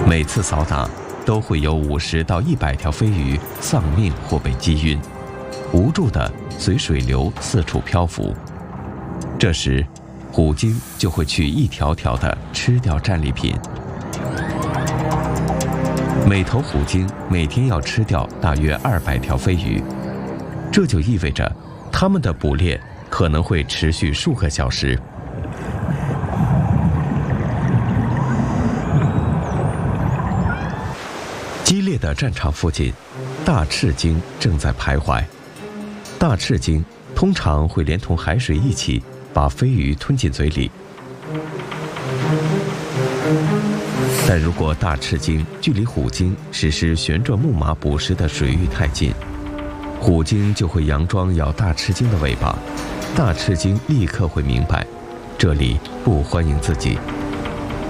每次扫打都会有50到100条飞鱼丧命或被击晕，无助地随水流四处漂浮。这时，虎鲸就会去一条条地吃掉战利品。每头虎鲸每天要吃掉大约200条飞鱼，这就意味着它们的捕猎可能会持续数个小时。激烈的战场附近，大翅鲸正在徘徊。大翅鲸通常会连同海水一起把飞鱼吞进嘴里，但如果大翅鲸距离虎鲸实施旋转木马捕食的水域太近，虎鲸就会佯装咬大翅鲸的尾巴，大翅鲸立刻会明白，这里不欢迎自己。